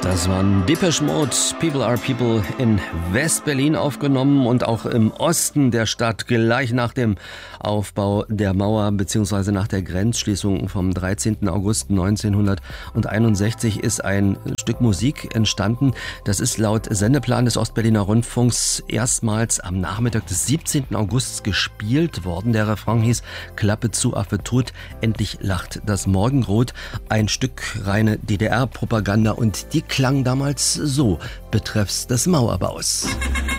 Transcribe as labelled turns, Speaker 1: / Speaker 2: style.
Speaker 1: Das waren Depeche Mode, People Are People in West-Berlin aufgenommen und auch im Osten der Stadt gleich nach dem Aufbau der Mauer bzw. nach der Grenzschließung vom 13. August 1961 ist ein Stück Musik entstanden. Das ist laut Sendeplan des Ostberliner Rundfunks erstmals am Nachmittag des 17. August gespielt worden. Der Refrain hieß Klappe zu, Affe tot, endlich lacht das Morgenrot. Ein Stück reine DDR-Propaganda und die klang damals so betreffs des Mauerbaus.